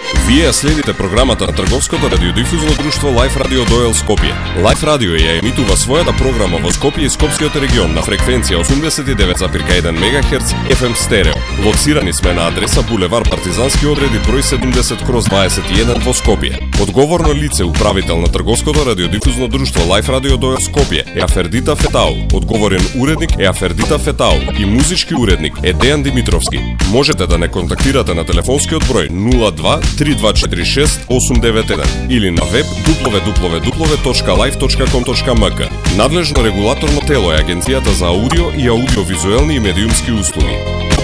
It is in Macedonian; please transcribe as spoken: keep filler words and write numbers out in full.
Вие следите програмата на Трговското радиодифузно друштво Life Radio Doel Скопје. Life Radio ја емитува својата програма во Скопје и Скопскиот регион на фреквенција осумдесет и девет запирка еден мегахерц еф ем стерео. Лоцирани сме на адреса булевар Партизански одреди број седумдесет кроз дваесет и еден во Скопје. Одговорно лице управител на Трговското радиодифузно друштво Life Radio Doel Скопје е Афердита Фетау. Одговорен уредник е Афердита Фетау и музички уредник е Дејан Димитровски. Можете да не контактирате на телефонскиот број нула два три два четири шест осум девет еден или на веб дабл ю дабл ю дабл ю точка лайф точка ком точка ем ка. Надлежно регулаторно тело е Агенцијата за аудио и аудиовизуелни и медиумски услуги.